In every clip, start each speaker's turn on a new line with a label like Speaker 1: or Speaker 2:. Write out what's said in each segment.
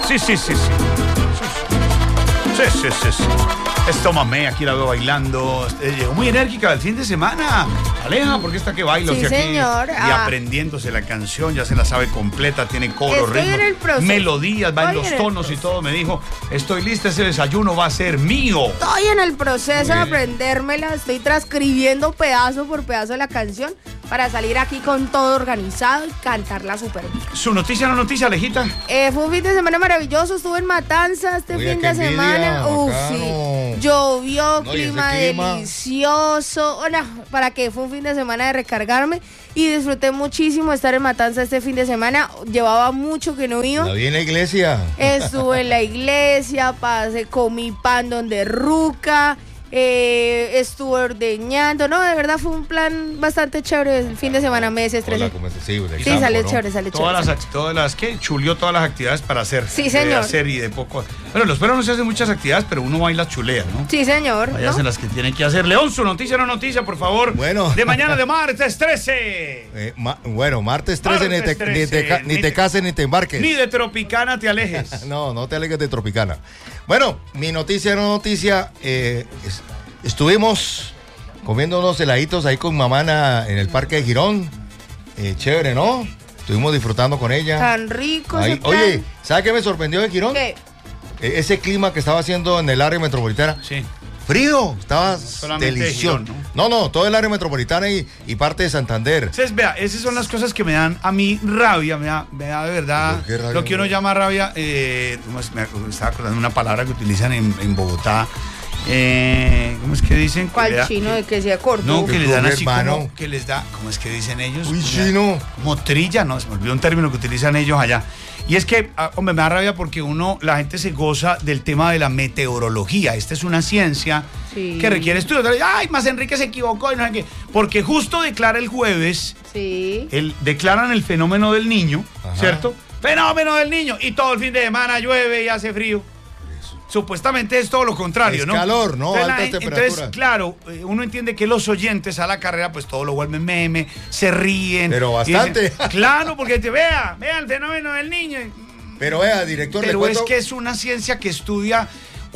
Speaker 1: Sí. Esto mamé, aquí la veo bailando. Llegó muy enérgica el fin de semana. Aleja, porque está que baila.
Speaker 2: Sí, señor.
Speaker 1: Y aprendiéndose la canción, ya se la sabe completa, tiene coro, ritmo, melodías, va en los tonos y todo. Me dijo, estoy lista, ese desayuno va a ser mío.
Speaker 2: Estoy en el proceso de aprendérmela, estoy transcribiendo pedazo por pedazo de la canción para salir aquí con todo organizado y cantarla súper bien.
Speaker 1: ¿Su noticia no noticia, Alejita?
Speaker 2: Fue un fin de semana maravilloso, estuve en Matanza este fin de semana. Sí. Llovió, clima delicioso. Hola, ¿para qué? Fue un fin de semana de recargarme y disfruté muchísimo estar en Matanza este fin de semana. Llevaba mucho que no iba.
Speaker 3: ¿La vi en la iglesia?
Speaker 2: Estuve en la iglesia, comí pan donde ruca. Estuve ordeñando, no, de verdad fue un plan bastante chévere el fin de semana, me desestresé. Sí, sale chévere.
Speaker 1: Todas las que chuleó todas las actividades para hacer.
Speaker 2: Sí, señor.
Speaker 1: De hacer y de poco. Bueno, los perros no se hacen muchas actividades, pero uno va y las chulea, ¿no?
Speaker 2: Sí, señor.
Speaker 1: Vaya hacen las que tienen que hacer. León, su noticia, no noticia, por favor.
Speaker 3: Bueno.
Speaker 1: De mañana de martes 13.
Speaker 3: Martes 13, ni te cases ni te embarques.
Speaker 1: Ni de Tropicana te alejes.
Speaker 3: No te alejes de Tropicana. Bueno, mi noticia, no noticia, estuvimos comiendo unos heladitos ahí con mamá en el Parque de Girón. Chévere, ¿no? Estuvimos disfrutando con ella.
Speaker 2: Tan rico ese plan.
Speaker 3: Oye, ¿sabe qué me sorprendió de Girón?
Speaker 2: ¿Qué?
Speaker 3: Ese clima que estaba haciendo en el área metropolitana.
Speaker 1: Sí.
Speaker 3: Frío, estaba delicioso.
Speaker 1: Girón,
Speaker 3: ¿no? Todo el área metropolitana y parte de Santander.
Speaker 1: Entonces, vea, esas son las cosas que me dan a mí rabia, me da de verdad lo que uno llama rabia. Me estaba acordando una palabra que utilizan en Bogotá. ¿Cómo es que dicen?
Speaker 2: ¿Cuál chino de que sea corto?
Speaker 1: No, que les dan así como, que les da, ¿cómo es que dicen ellos?
Speaker 3: Uy, chino.
Speaker 1: Como trilla, no, se me olvidó un término que utilizan ellos allá. Y es que, hombre, me da rabia porque la gente se goza del tema de la meteorología. Esta es una ciencia que requiere estudio. Ay, más Enrique se equivocó y no sé qué. Porque justo declara el jueves, declaran el fenómeno del niño, ¿cierto? Fenómeno del niño. Y todo el fin de semana llueve y hace frío. Supuestamente es todo lo contrario, ¿no?
Speaker 3: Es calor, ¿no? Altas temperaturas.
Speaker 1: Entonces, claro, uno entiende que los oyentes a la carrera, pues todo lo vuelven meme, se ríen.
Speaker 3: Pero bastante.
Speaker 1: Dicen, claro, porque vea el fenómeno del niño.
Speaker 3: Pero vea, director,
Speaker 1: pero es que es una ciencia que estudia,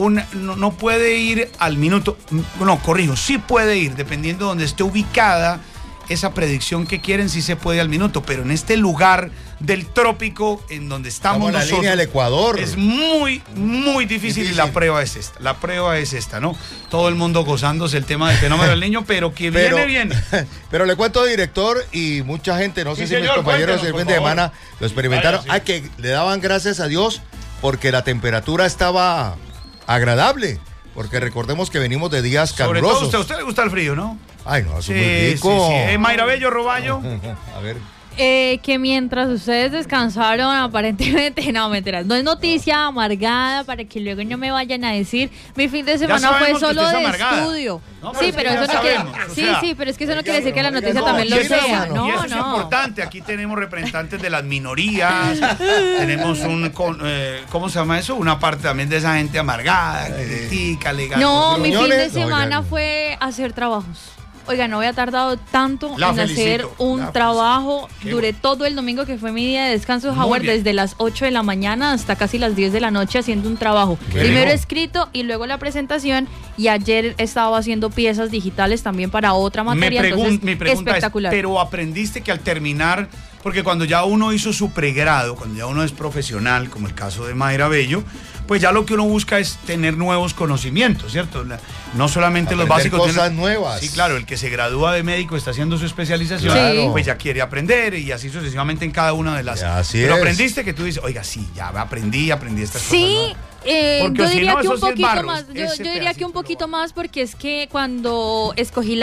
Speaker 1: no puede ir al minuto. No, corrijo, sí puede ir, dependiendo de donde esté ubicada esa predicción que quieren, sí se puede al minuto, pero en este lugar del trópico en donde estamos
Speaker 3: en la
Speaker 1: nosotros,
Speaker 3: línea del Ecuador,
Speaker 1: es muy, muy difícil. Y la prueba es esta, ¿no? Todo el mundo gozándose el tema del fenómeno del niño, pero que viene.
Speaker 3: Pero le cuento, director, y mucha gente, no sé si mis compañeros el fin de semana lo experimentaron, que le daban gracias a Dios porque la temperatura estaba agradable, porque recordemos que venimos de días calurosos.
Speaker 1: Sobre todo a usted le gusta el frío, ¿no?
Speaker 3: Ay, no, es muy rico.
Speaker 1: Sí. Mayra Bello, Roballo.
Speaker 3: A ver.
Speaker 4: Que mientras ustedes descansaron, aparentemente, no, mentiras, no es noticia amargada para que luego no me vayan a decir, mi fin de semana fue solo de estudio.
Speaker 1: No,
Speaker 4: sí, pero eso no quiere, pero es que eso no quiere decir que la noticia también lo sea.
Speaker 1: No, y eso es importante. Aquí tenemos representantes de las minorías, tenemos ¿cómo se llama eso? Una parte también de esa gente amargada, que critica, legal.
Speaker 4: No, mi fin de semana fue hacer trabajos. Oiga, no había tardado tanto en hacer un trabajo. Duré todo el domingo, que fue mi día de descanso, Howard, desde las 8 de la mañana hasta casi las 10 de la noche haciendo un trabajo. Primero escrito y luego la presentación. Y ayer estaba haciendo piezas digitales también para otra materia.
Speaker 1: Mi pregunta
Speaker 4: espectacular.
Speaker 1: Pero aprendiste que al terminar, porque cuando ya uno hizo su pregrado, cuando ya uno es profesional, como el caso de Mayra Bello, pues ya lo que uno busca es tener nuevos conocimientos, ¿cierto? No solamente los básicos.
Speaker 3: Cosas nuevas.
Speaker 1: Sí, claro, el que se gradúa de médico, está haciendo su especialización, pues ya quiere aprender y así sucesivamente en cada una de las... Pero aprendiste que tú dices, oiga, sí, ya aprendí estas cosas.
Speaker 4: Sí. Yo diría que un poquito más. Yo diría que un poquito más, porque es que cuando escogí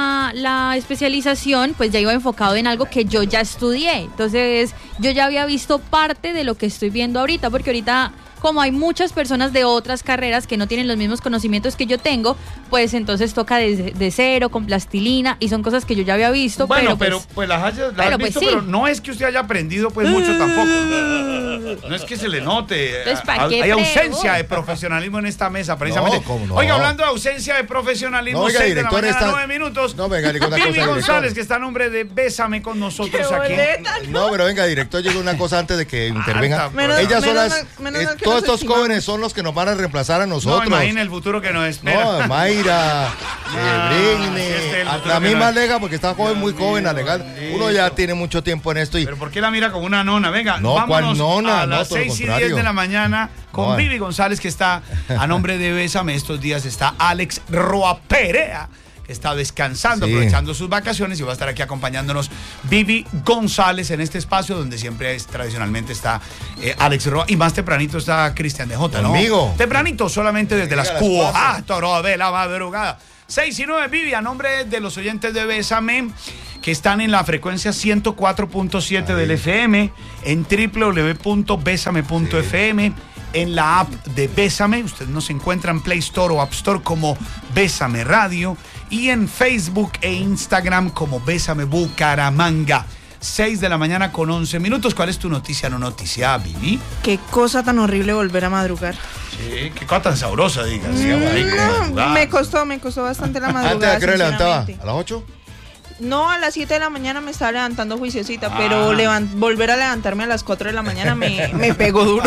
Speaker 4: la especialización, pues ya iba enfocado en algo que yo ya estudié. Entonces, yo ya había visto parte de lo que estoy viendo ahorita, porque ahorita, como hay muchas personas de otras carreras que no tienen los mismos conocimientos que yo tengo, pues entonces toca de cero, con plastilina, y son cosas que yo ya había visto.
Speaker 1: Bueno, pero las has visto, sí. Pero no es que usted haya aprendido pues mucho tampoco. No es que se le note.
Speaker 4: Entonces,
Speaker 1: hay ausencia ausencia de profesionalismo en esta mesa, precisamente.
Speaker 3: No, ¿cómo no?
Speaker 1: Oiga, hablando de ausencia de profesionalismo,
Speaker 3: no, oiga,
Speaker 1: 6 de la mañana,
Speaker 3: está...
Speaker 1: 9 minutos.
Speaker 3: No, venga, una
Speaker 1: Vivi
Speaker 3: cosa,
Speaker 1: González,
Speaker 3: director.
Speaker 1: que está a nombre de Bésame con nosotros aquí.
Speaker 3: No, pero venga, director, llegó una cosa antes de que intervenga. Ellas son las... todos estos jóvenes son los que nos van a reemplazar a nosotros.
Speaker 1: No, imagina el futuro que nos espera.
Speaker 3: No, Mayra, Brigne, la misma Alega, porque está joven, muy joven, Alega. Uno ya tiene mucho tiempo en esto.
Speaker 1: Pero ¿por qué la mira como una nona? Venga,
Speaker 3: no,
Speaker 1: vámonos
Speaker 3: nona,
Speaker 1: a las 6:10 de la mañana con Vivi González, que está a nombre de Bésame. Estos días está Alex Roa Perea, que está descansando, aprovechando sus vacaciones, y va a estar aquí acompañándonos Vivi González en este espacio donde siempre tradicionalmente está Alex Roa, y más tempranito está Cristian de J, ¿no?
Speaker 3: Conmigo.
Speaker 1: Tempranito, solamente desde las 4 de la madrugada. 6 y 9, Vivi, a nombre de los oyentes de Bésame, que están en la frecuencia 104.7 del FM, en www.besame.fm, en la app de Bésame. Usted nos encuentra en Play Store o App Store como Bésame Radio, y en Facebook e Instagram como Bésame Bucaramanga. 6 de la mañana con 11 minutos. ¿Cuál es tu noticia, no noticia, Vivi?
Speaker 2: Qué cosa tan horrible volver a madrugar.
Speaker 1: Sí, qué cosa tan sabrosa, digas.
Speaker 2: No, me costó bastante la madrugada.
Speaker 3: ¿Antes de qué hora levantaba? ¿A las 8?
Speaker 2: No, a las 7 de la mañana me estaba levantando juiciosita, pero volver a levantarme a las 4 de la mañana me pegó duro.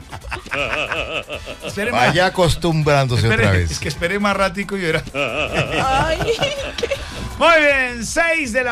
Speaker 3: Vaya acostumbrándose otra vez.
Speaker 1: Es que esperé más ratico y era.
Speaker 2: Ay,
Speaker 1: Muy bien, 6 de la